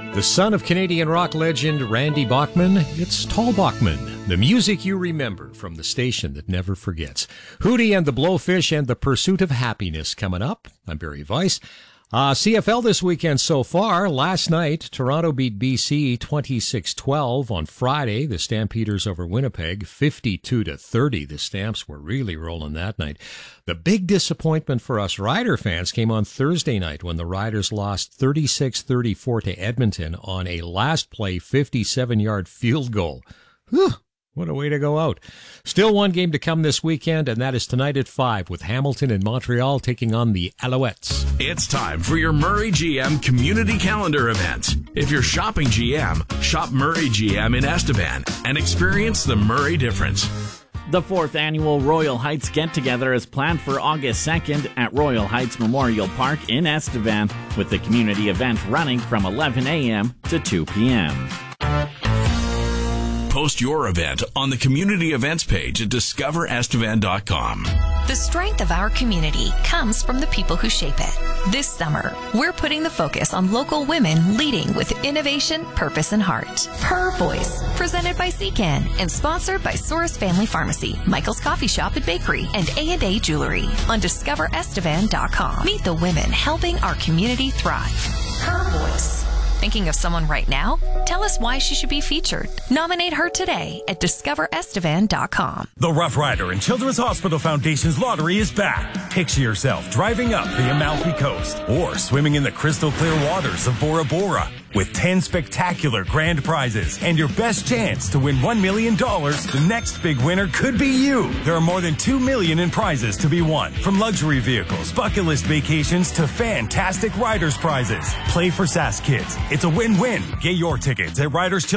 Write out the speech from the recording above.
The son of Canadian rock legend Randy Bachman, it's Tall Bachman, the music you remember from the station that never forgets. Hootie and the Blowfish and the Pursuit of Happiness coming up. I'm Barry Weiss. CFL this weekend so far. Last night, Toronto beat BC 26-12. On Friday, the Stampeders over Winnipeg 52-30. The Stamps were really rolling that night. The big disappointment for us Rider fans came on Thursday night when the Riders lost 36-34 to Edmonton on a last play 57-yard field goal. Whew. What a way to go out. Still one game to come this weekend, and that is tonight at 5 with Hamilton and Montreal taking on the Alouettes. It's time for your Murray GM community calendar event. If you're shopping GM, shop Murray GM in Estevan and experience the Murray difference. The 4th annual Royal Heights get-together is planned for August 2nd at Royal Heights Memorial Park in Estevan, with the community event running from 11 a.m. to 2 p.m. Post your event on the community events page at discoverestevan.com. The strength of our community comes from the people who shape it. This summer, we're putting the focus on local women leading with innovation, purpose, and heart. Her Voice, presented by Secan and sponsored by Soros Family Pharmacy, Michael's Coffee Shop and Bakery, and A&A Jewelry on discoverestevan.com. Meet the women helping our community thrive. Her Voice. Thinking of someone right now? Tell us why she should be featured. Nominate her today at discoverestevan.com. The Rough Rider and Children's Hospital Foundation's lottery is back. Picture yourself driving up the Amalfi Coast or swimming in the crystal clear waters of Bora Bora with 10 spectacular grand prizes and your best chance to win $1 million. The next big winner could be you. There are more than $2 million in prizes to be won, from luxury vehicles, bucket list vacations to fantastic Riders prizes. Play for SAS Kids. It's a win-win. Get your tickets at Riders